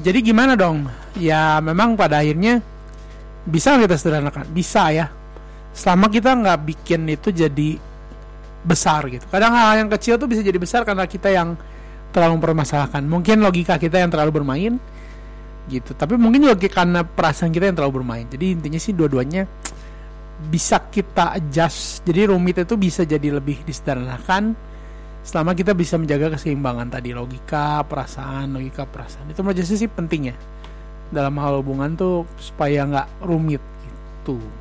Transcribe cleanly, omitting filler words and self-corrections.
Jadi gimana dong? Ya memang pada akhirnya bisa kita sederhanakan, bisa ya. Selama kita nggak bikin itu jadi besar gitu. Kadang hal yang kecil tuh bisa jadi besar karena kita yang terlalu mempermasalahkan. Mungkin logika kita yang terlalu bermain gitu. Tapi mungkin juga karena perasaan kita yang terlalu bermain. Jadi intinya sih dua-duanya bisa kita adjust. Jadi rumit itu bisa jadi lebih disederhanakan selama kita bisa menjaga keseimbangan tadi, logika perasaan itu menurut saya sih pentingnya dalam hal hubungan tuh supaya nggak rumit gitu.